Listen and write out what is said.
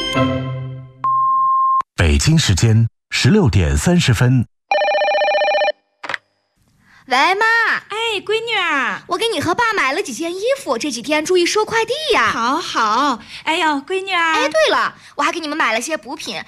北京时间16:30。 喂，妈。 哎，闺女儿， 我给你和爸买了几件衣服，这几天注意收快递呀。 好。哎呦，闺女儿。 哎，对了，我还给你们买了些补品，